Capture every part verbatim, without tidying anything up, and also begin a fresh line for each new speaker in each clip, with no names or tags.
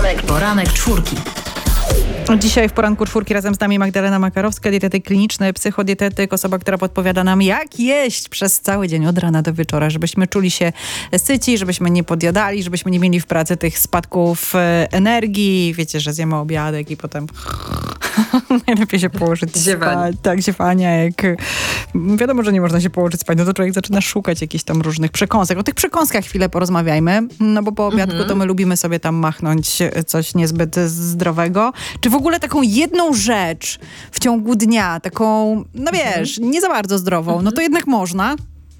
Poranek, poranek czwórki.
Dzisiaj w Poranku Czwórki razem z nami Magdalena Makarowska, dietetyk kliniczny, psychodietetyk, osoba, która podpowiada nam, jak jeść przez cały dzień od rana do wieczora, żebyśmy czuli się syci, żebyśmy nie podjadali, żebyśmy nie mieli w pracy tych spadków energii. Wiecie, że zjemy obiadek i potem najlepiej się położyć spać. Tak, ziewania. Jak wiadomo, że nie można się położyć spać, no to człowiek zaczyna szukać jakichś tam różnych przekąsek. O tych przekąskach chwilę porozmawiajmy, no bo po obiadku mhm. to my lubimy sobie tam machnąć coś niezbyt zdrowego. Czy w ogóle taką jedną rzecz w ciągu dnia, taką, no wiesz, nie za bardzo zdrową, mhm. no to jednak można?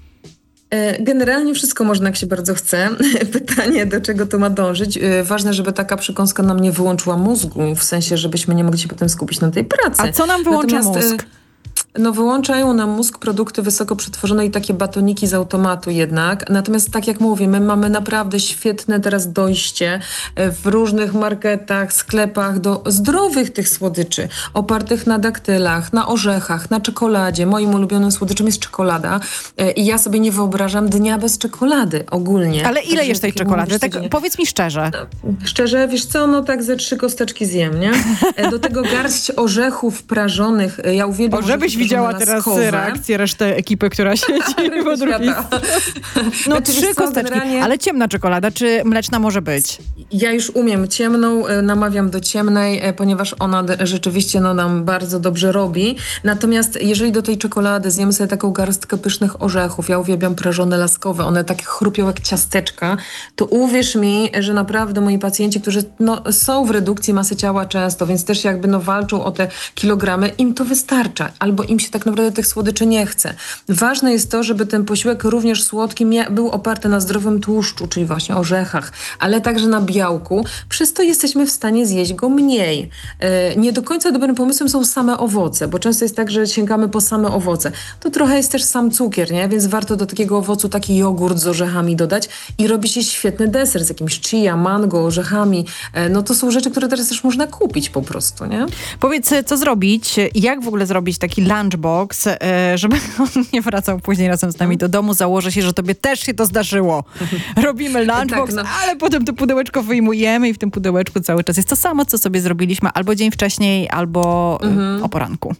Generalnie wszystko można, jak się bardzo chce. Pytanie, do czego to ma dążyć. Ważne, żeby taka przekąska nam nie wyłączyła mózgu, w sensie, żebyśmy nie mogli się potem skupić na tej pracy.
A co nam wyłącza
Natomiast,
mózg?
No wyłączają nam mózg produkty wysoko przetworzone i takie batoniki z automatu jednak. Natomiast tak jak mówię, my mamy naprawdę świetne teraz dojście w różnych marketach, sklepach do zdrowych tych słodyczy, opartych na daktylach, na orzechach, na czekoladzie. Moim ulubionym słodyczem jest czekolada i ja sobie nie wyobrażam dnia bez czekolady ogólnie.
Ale ile
Także
jesz tej czekolady? Tak, powiedz mi szczerze.
No, szczerze, wiesz co, no tak ze trzy kosteczki zjem, nie? Do tego garść orzechów prażonych. Ja uwielbiam.
O, żebyś widziała teraz reakcję reszty ekipy, która siedzi po drugiej stronie. No znaczy, trzy kosteczki, generalnie... ale ciemna czekolada, czy mleczna może być?
Ja już umiem ciemną, namawiam do ciemnej, ponieważ ona rzeczywiście no, nam bardzo dobrze robi. Natomiast jeżeli do tej czekolady zjemy sobie taką garstkę pysznych orzechów, ja uwielbiam prażone laskowe, one tak chrupią jak ciasteczka, to uwierz mi, że naprawdę moi pacjenci, którzy no, są w redukcji masy ciała często, więc też jakby no, walczą o te kilogramy, im to wystarcza. Albo im się tak naprawdę tych słodyczy nie chce. Ważne jest to, żeby ten posiłek również słodki mia- był oparty na zdrowym tłuszczu, czyli właśnie orzechach, ale także na białku. Przez to jesteśmy w stanie zjeść go mniej. Yy, nie do końca dobrym pomysłem są same owoce, bo często jest tak, że sięgamy po same owoce. To trochę jest też sam cukier, nie? Więc warto do takiego owocu taki jogurt z orzechami dodać i robi się świetny deser z jakimś chia, mango, orzechami. Yy, no to są rzeczy, które teraz też można kupić po prostu, nie?
Powiedz, co zrobić, jak w ogóle zrobić taki lunchbox, żeby on nie wracał później razem z nami do domu. Założę się, że tobie też się to zdarzyło. Robimy lunchbox, tak, no. ale potem to pudełeczko wyjmujemy i w tym pudełeczku cały czas jest to samo, co sobie zrobiliśmy albo dzień wcześniej, albo mhm. o poranku.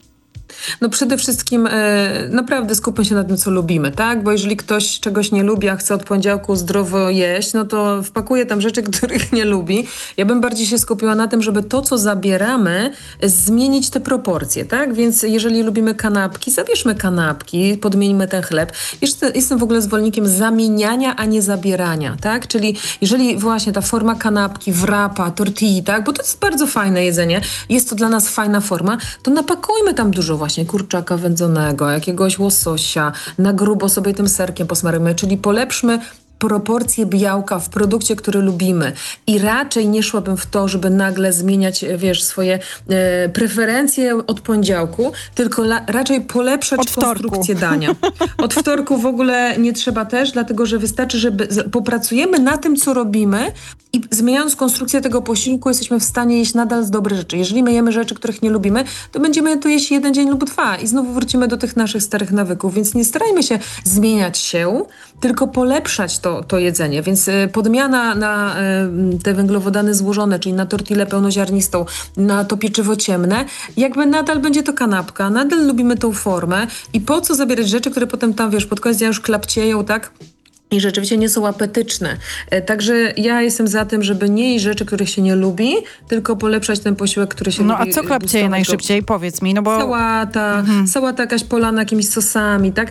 No przede wszystkim e, naprawdę skupmy się na tym, co lubimy, tak? Bo jeżeli ktoś czegoś nie lubi, a chce od poniedziałku zdrowo jeść, no to wpakuje tam rzeczy, których nie lubi. Ja bym bardziej się skupiła na tym, żeby to, co zabieramy, zmienić te proporcje, tak? Więc jeżeli lubimy kanapki, zabierzmy kanapki, podmieńmy ten chleb. Jeszcze jestem w ogóle zwolennikiem zamieniania, a nie zabierania, tak? Czyli jeżeli właśnie ta forma kanapki, wrapa, tortilli, tak? Bo to jest bardzo fajne jedzenie, jest to dla nas fajna forma, to napakujmy tam dużo właśnie kurczaka wędzonego, jakiegoś łososia, na grubo sobie tym serkiem posmarujmy, czyli polepszmy proporcje białka w produkcie, który lubimy. I raczej nie szłabym w to, żeby nagle zmieniać, wiesz, swoje e, preferencje od poniedziałku, tylko la, raczej polepszać
od
konstrukcję dania. Od wtorku w ogóle nie trzeba też, dlatego że wystarczy, że popracujemy na tym, co robimy i zmieniając konstrukcję tego posiłku jesteśmy w stanie jeść nadal z dobre rzeczy. Jeżeli my jemy rzeczy, których nie lubimy, to będziemy to jeść jeden dzień lub dwa i znowu wrócimy do tych naszych starych nawyków, więc nie starajmy się zmieniać się, tylko polepszać to To, to jedzenie, więc podmiana na te węglowodany złożone, czyli na tortillę pełnoziarnistą, na to pieczywo ciemne, jakby nadal będzie to kanapka, nadal lubimy tą formę i po co zabierać rzeczy, które potem tam, wiesz, pod koniec dnia już klapcieją, tak? I rzeczywiście nie są apetyczne. Także ja jestem za tym, żeby nie jeść rzeczy, których się nie lubi, tylko polepszać ten posiłek, który się
no,
lubi.
No a co klapcieje najszybciej? Powiedz mi, no bo...
Sałata, mhm. sałata jakaś polana jakimiś sosami, tak?